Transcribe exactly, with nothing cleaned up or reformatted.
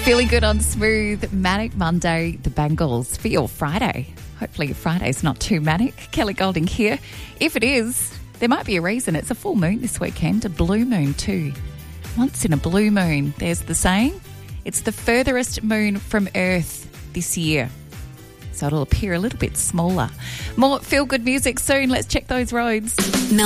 Feeling good on Smooth Manic Monday, the Bangles for your Friday. Hopefully your Friday's not too manic. Kelly Golding here. If it is, there might be a reason. It's a full moon this weekend, a blue moon too. Once in a blue moon, there's the saying. It's the furthest moon from Earth this year. So it'll appear a little bit smaller. More feel-good music soon. Let's check those roads.